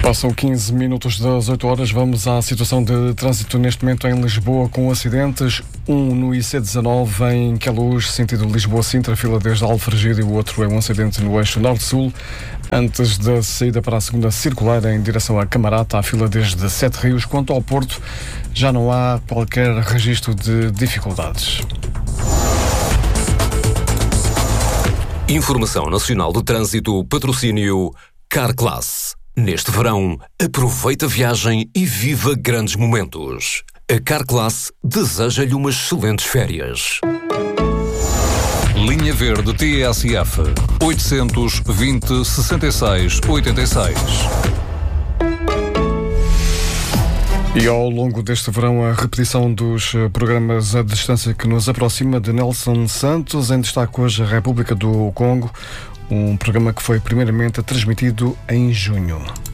Passam 15 minutos das 8 horas. Vamos à situação de trânsito neste momento em Lisboa, com acidentes. Um no IC19 em Queluz, sentido Lisboa-Sintra, fila desde Alfragide, e o outro é um acidente no eixo Norte-Sul. Antes da saída para a segunda circular em direção à Camarata, há fila desde Sete Rios. Quanto ao Porto, já não há qualquer registro de dificuldades. Informação Nacional do Trânsito, patrocínio Carclass. Neste verão, aproveita a viagem e viva grandes momentos. A Carclass deseja-lhe umas excelentes férias. Linha Verde TSF 820 66 86. E ao longo deste verão, a repetição dos programas à distância que nos aproxima de Nelson Santos. Em destaque hoje a República do Congo, um programa que foi primeiramente transmitido em junho.